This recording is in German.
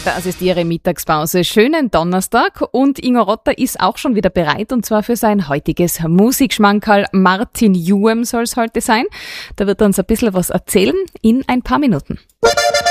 Das ist Ihre Mittagspause. Schönen Donnerstag und Ingo Rotter ist auch schon wieder bereit und zwar für sein heutiges Musikschmankerl. Martin Juem soll es heute sein. Da wird er uns ein bisschen was erzählen in ein paar Minuten.